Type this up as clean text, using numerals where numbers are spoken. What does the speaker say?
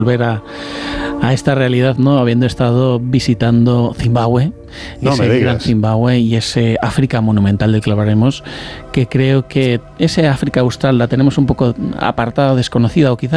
volver a esta realidad, ¿no? Habiendo estado visitando Zimbabue, ese gran Zimbabue y ese África monumental del que hablaremos, que creo que ese África austral la tenemos un poco apartada, desconocida, o quizás